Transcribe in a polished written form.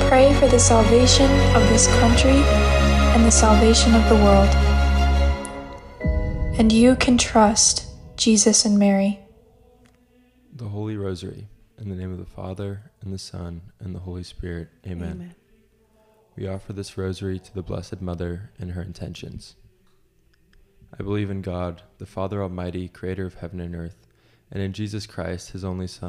pray for the salvation of this country and the salvation of the world. And you can trust Jesus and Mary. The Holy Rosary, in the name of the Father, and the Son, and the Holy Spirit. Amen. Amen. We offer this rosary to the Blessed Mother and her intentions. I believe in God, the Father Almighty, creator of heaven and earth, and in Jesus Christ, his only Son,